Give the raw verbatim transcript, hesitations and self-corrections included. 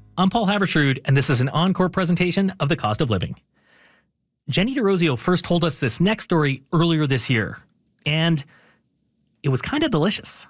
I'm Paul Havershrud, and this is an encore presentation of The Cost of Living. Jenny DeRosio first told us this next story earlier this year, and it was kind of delicious.